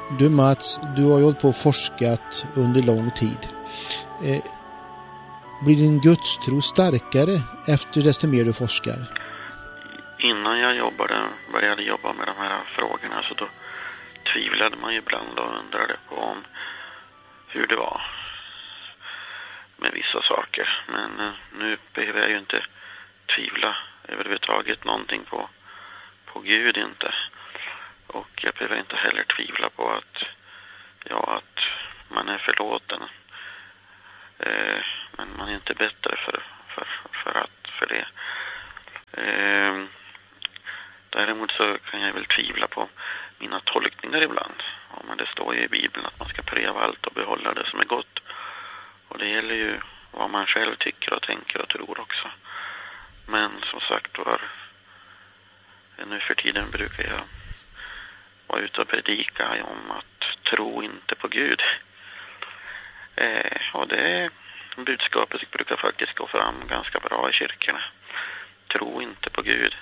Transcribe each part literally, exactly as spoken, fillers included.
Du Mats, du har ju hållit på och forskat under lång tid. Eh, blir din gudstro starkare efter desto mer du forskar? Innan jag jobbade, började jobba med de här frågorna, så då tvivlade man ju ibland och undrade på om hur det var med vissa saker. Men eh, nu behöver jag ju inte tvivla överhuvudtaget någonting på, på Gud inte. Och jag behöver inte heller tvivla på att, ja, att man är förlåten. Eh, men man är inte bättre för, för, för, att, för det. Eh, däremot så kan jag väl tvivla på mina tolkningar ibland. Ja, men det står ju i Bibeln att man ska pröva allt och behålla det som är gott. Och det gäller ju vad man själv tycker och tänker och tror också. Men som sagt var, nu för tiden brukar jag vara ute och predika om att tro inte på Gud. Eh, och det budskapet brukar faktiskt gå fram ganska bra i kyrkorna. Tro inte på Gud.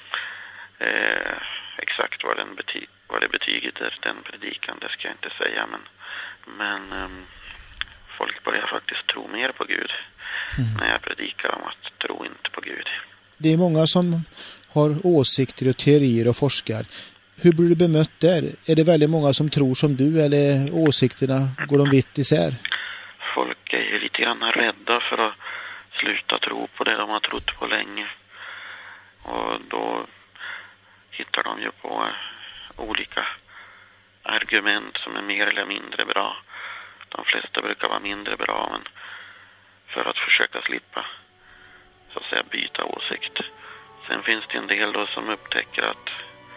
Eh, exakt vad, den bety- vad det betyder, den predikan, det ska jag inte säga. Men, men eh, folk börjar faktiskt tro mer på Gud mm. när jag predikar om att tro inte på Gud. Det är många som har åsikter och teorier och forskar. Hur blir du bemött där? Är det väldigt många som tror som du, eller åsikterna går de vitt isär? Folk är ju lite grann rädda för att sluta tro på det de har trott på länge. Och då hittar de ju på olika argument som är mer eller mindre bra. De flesta brukar vara mindre bra, men för att försöka slippa så att säga byta åsikt. Sen finns det en del då som upptäcker att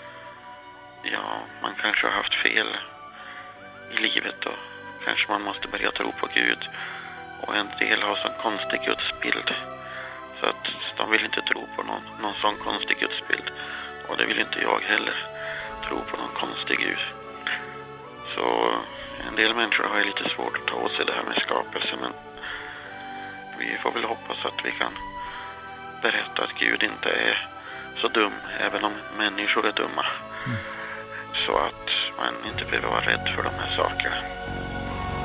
ja, man kanske har haft fel i livet och kanske man måste börja tro på Gud. Och en del har sån konstig gudsbild. Så att de vill inte tro på någon, någon sån konstig gudsbild. Och det vill inte jag heller, tro på någon konstig Gud. Så en del människor har ju lite svårt att ta åt sig det här med skapelse. Men vi får väl hoppas att vi kan berätta att Gud inte är så dum, även om människor är dumma. Mm. Så att man inte behöver vara rädd för de här sakerna.